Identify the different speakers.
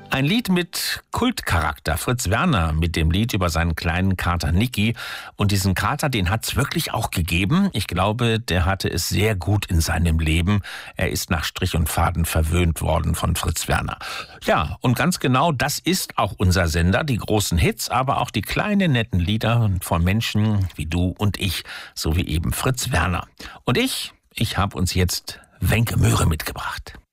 Speaker 1: Ein Lied mit Kultcharakter. Fritz Werner mit dem Lied über seinen kleinen Kater Niki. Und diesen Kater, den hat's wirklich auch gegeben. Ich glaube, der hatte es sehr gut in seinem Leben. Er ist nach Strich und Faden verwöhnt worden von Fritz Werner. Ja, und ganz genau, das ist auch unser Sender. Die großen Hits, aber auch die kleinen, netten Lieder von Menschen wie du und ich, so wie eben Fritz Werner. Und ich habe uns jetzt Wencke Möhre mitgebracht.